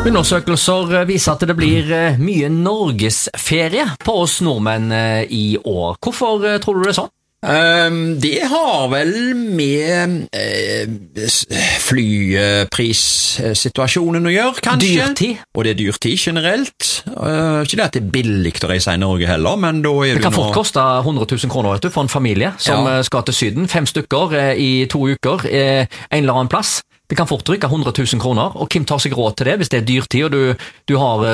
Undersøkelser viser at det blir mye norgesferie på oss nordmenn i år. Hvorfor tror du det er sånn? Det har vel med flyprissituasjonen å gjøre, kanskje. Dyrtid. Og det er dyrtid generelt. Ikke det at det er billig å reise i Norge heller, men da er det kan fort koste 100 000 kroner vet du, for en familie som skal til Syden. 5 stykker i 2 uker, en eller annen plass. Det kan fort rykke 100 000 kroner, og hvem tar seg råd til det hvis det er dyrtid, og du har